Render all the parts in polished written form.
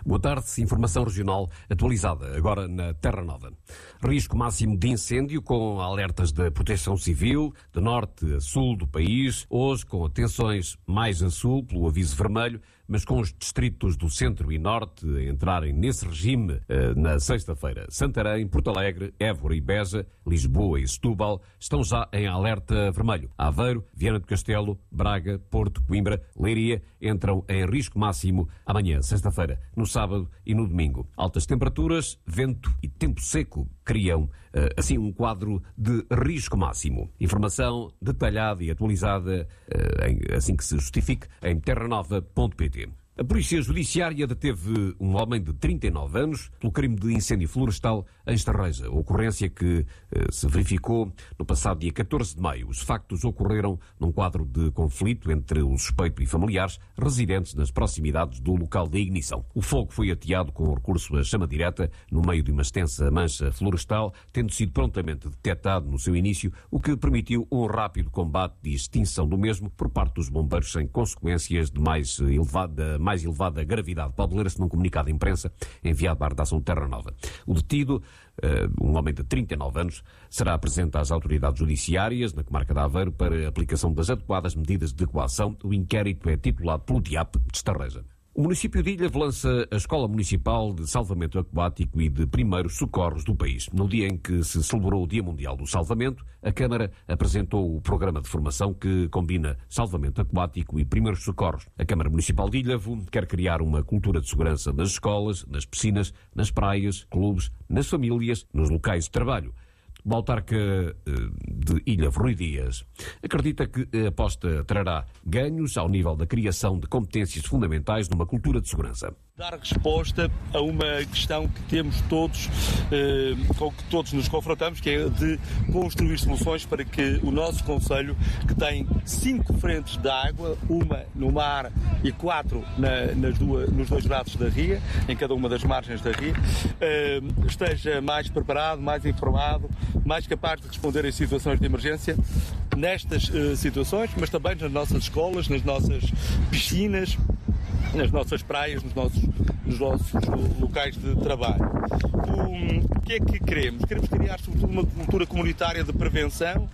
Boa tarde, informação regional atualizada, agora na Terra Nova. Risco máximo de incêndio com alertas da Proteção Civil, de norte a sul do país, hoje com atenções mais a sul pelo aviso vermelho, mas com os distritos do centro e norte a entrarem nesse regime na sexta-feira. Santarém, Porto Alegre, Évora e Beja, Lisboa e Setúbal estão já em alerta vermelho. Aveiro, Viana do Castelo, Braga, Porto, Coimbra, Leiria entram em risco máximo amanhã, sexta-feira, no sábado e no domingo. Altas temperaturas, vento e tempo seco criam assim um quadro de risco máximo. Informação detalhada e atualizada assim que se justifique em terranova.pt. A Polícia Judiciária deteve um homem de 39 anos pelo crime de incêndio florestal em Estarreja, ocorrência que se verificou no passado dia 14 de maio. Os factos ocorreram num quadro de conflito entre o suspeito e familiares residentes nas proximidades do local da ignição. O fogo foi ateado com recurso à chama direta no meio de uma extensa mancha florestal, tendo sido prontamente detectado no seu início, o que permitiu um rápido combate e extinção do mesmo por parte dos bombeiros sem consequências de mais elevada gravidade. Pode ler-se num comunicado de imprensa enviado à redação Terra Nova. O detido, um homem de 39 anos, será apresentado às autoridades judiciárias na comarca de Aveiro para a aplicação das adequadas medidas de coação. O inquérito é titulado pelo DIAP de Estarreja. O município de Ilha lança a Escola Municipal de Salvamento Aquático e de Primeiros Socorros do país. No dia em que se celebrou o Dia Mundial do Salvamento, a Câmara apresentou o programa de formação que combina salvamento aquático e primeiros socorros. A Câmara Municipal de Ilhavo quer criar uma cultura de segurança nas escolas, nas piscinas, nas praias, clubes, nas famílias, nos locais de trabalho. O autarca de Ilhavo, Rui Dias, acredita que a aposta trará ganhos ao nível da criação de competências fundamentais numa cultura de segurança. Dar resposta a uma questão que temos todos, com que todos nos confrontamos, que é de construir soluções para que o nosso concelho, que tem 5 frentes de água, uma no mar e 4 nos 2 braços da ria, em cada uma das margens da ria, esteja mais preparado, mais informado, mais capaz de responder em situações de emergência, nestas situações, mas também nas nossas escolas, nas nossas piscinas, nas nossas praias, nos nossos locais de trabalho. O que é que queremos? Queremos criar, sobretudo, uma cultura comunitária de prevenção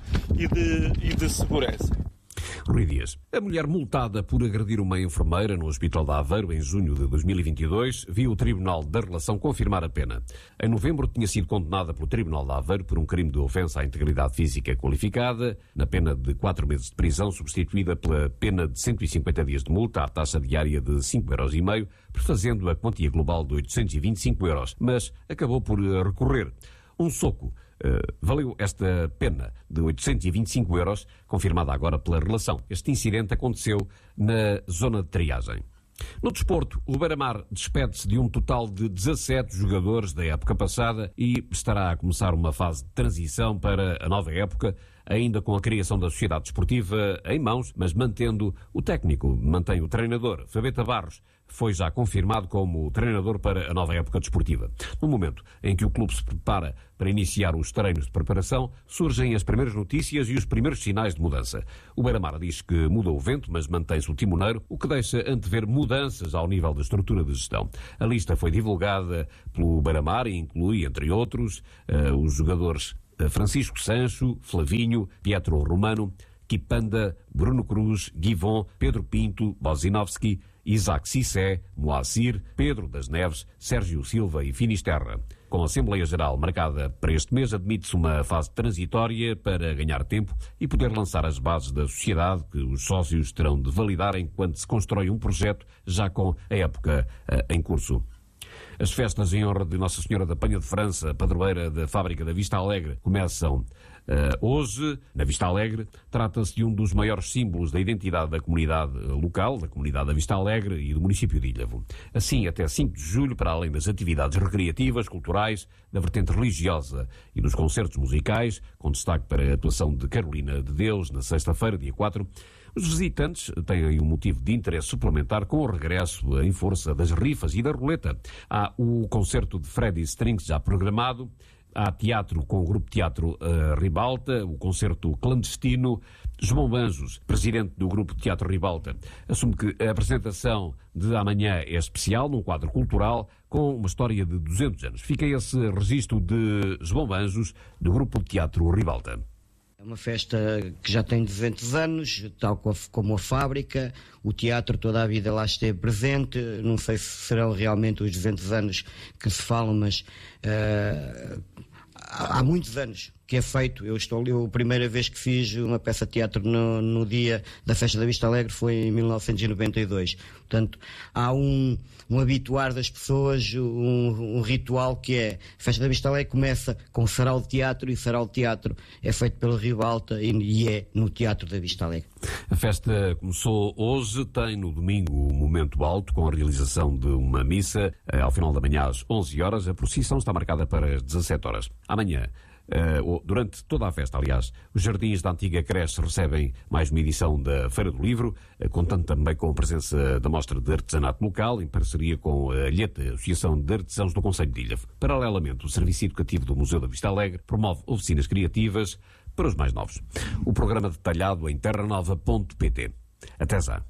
e de segurança. Rui Dias. A mulher multada por agredir uma enfermeira no Hospital de Aveiro em junho de 2022 viu o Tribunal da Relação confirmar a pena. Em novembro tinha sido condenada pelo Tribunal de Aveiro por um crime de ofensa à integridade física qualificada, na pena de 4 meses de prisão, substituída pela pena de 150 dias de multa à taxa diária de 5,5 €, prefazendo a quantia global de 825 €, mas acabou por recorrer. Um soco valeu esta pena de 825 €, confirmada agora pela relação. Este incidente aconteceu na zona de triagem. No desporto, o Beira-Mar despede-se de um total de 17 jogadores da época passada e estará a começar uma fase de transição para a nova época, ainda com a criação da sociedade desportiva em mãos, mas mantendo o técnico, mantém o treinador. Fabeta Barros foi já confirmado como treinador para a nova época desportiva. No momento em que o clube se prepara para iniciar os treinos de preparação, surgem as primeiras notícias e os primeiros sinais de mudança. O Beira-Mar diz que muda o vento, mas mantém-se o timoneiro, o que deixa antever mudanças ao nível da estrutura de gestão. A lista foi divulgada pelo Beira-Mar e inclui, entre outros, os jogadores Francisco Sancho, Flavinho, Pietro Romano, Kipanda, Bruno Cruz, Guivon, Pedro Pinto, Bozinovski, Isaac Cissé, Moacir, Pedro das Neves, Sérgio Silva e Finisterra. Com a Assembleia Geral marcada para este mês, admite-se uma fase transitória para ganhar tempo e poder lançar as bases da sociedade que os sócios terão de validar enquanto se constrói um projeto já com a época em curso. As festas em honra de Nossa Senhora da Penha de França, padroeira da fábrica da Vista Alegre, começam hoje, na Vista Alegre. Trata-se de um dos maiores símbolos da identidade da comunidade local, da comunidade da Vista Alegre e do município de Ilhavo. Assim, até 5 de julho, para além das atividades recreativas, culturais, da vertente religiosa e dos concertos musicais, com destaque para a atuação de Carolina de Deus, na sexta-feira, dia 4, os visitantes têm um motivo de interesse suplementar com o regresso em força das rifas e da roleta. Há o concerto de Freddy Strings já programado, Há teatro com o Grupo Teatro Ribalta, o concerto clandestino. João Banjos, presidente do Grupo Teatro Ribalta, assume que a apresentação de amanhã é especial, num quadro cultural, com uma história de 200 anos. Fica esse registro de João Banjos, do Grupo Teatro Ribalta. É uma festa que já tem 200 anos, tal como a fábrica. O teatro toda a vida lá esteve presente. Não sei se serão realmente os 200 anos que se falam, mas há muitos anos que é feito. A primeira vez que fiz uma peça de teatro no dia da Festa da Vista Alegre foi em 1992. Portanto, há um habituar das pessoas, um ritual que é a Festa da Vista Alegre começa com sarau de teatro, e sarau de teatro é feito pela Ribalta e é no Teatro da Vista Alegre. A festa começou hoje, tem no domingo o momento alto, com a realização de uma missa ao final da manhã às 11 horas. A procissão está marcada para as 17 horas. Amanhã, durante toda a festa, aliás, os jardins da antiga creche recebem mais uma edição da Feira do Livro, contando também com a presença da Mostra de Artesanato Local, em parceria com a Alheta, Associação de Artesãos do Concelho de Ilha. Paralelamente, o Serviço Educativo do Museu da Vista Alegre promove oficinas criativas para os mais novos. O programa detalhado em terranova.pt. Até já.